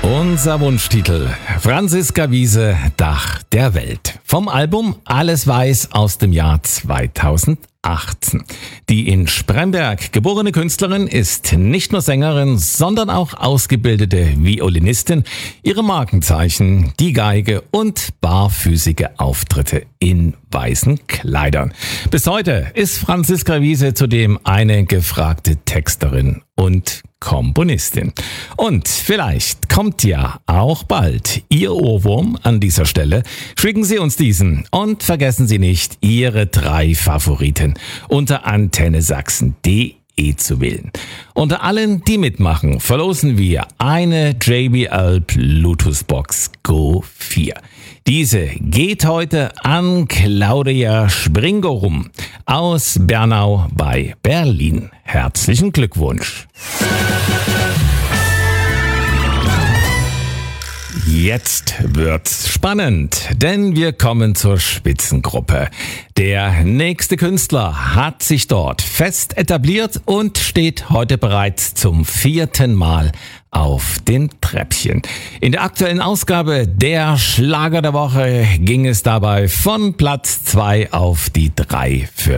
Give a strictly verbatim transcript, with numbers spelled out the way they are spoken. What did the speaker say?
Unser Wunschtitel: Franziska Wiese, Dach der Welt. Vom Album Alles Weiß aus dem Jahr zweitausendachtzehn. Die in Spremberg geborene Künstlerin ist nicht nur Sängerin, sondern auch ausgebildete Violinistin. Ihre Markenzeichen: die Geige und barfüßige Auftritte in weißen Kleidern. Bis heute ist Franziska Wiese zudem eine gefragte Texterin und Komponistin. Und vielleicht kommt ja auch bald Ihr Ohrwurm an dieser Stelle. Schicken Sie uns diesen und vergessen Sie nicht, Ihre drei Favoriten unter antenne sachsen punkt de zu wählen. Unter allen, die mitmachen, verlosen wir eine J B L Bluetooth Box Go vier. Diese geht heute an Claudia Springorum aus Bernau bei Berlin. Herzlichen Glückwunsch. Jetzt wird's spannend, denn wir kommen zur Spitzengruppe. Der nächste Künstler hat sich dort fest etabliert und steht heute bereits zum vierten Mal auf den Treppchen. In der aktuellen Ausgabe der Schlager der Woche ging es dabei von Platz zwei auf die drei für